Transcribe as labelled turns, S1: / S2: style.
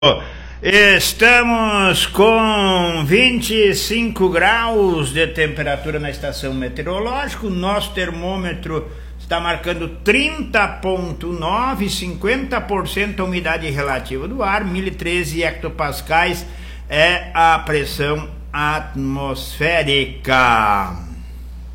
S1: Estamos com 25 graus de temperatura na estação meteorológica. O nosso termômetro está marcando 30,9, 50% a umidade relativa do ar, 1013 hectopascais é a pressão atmosférica.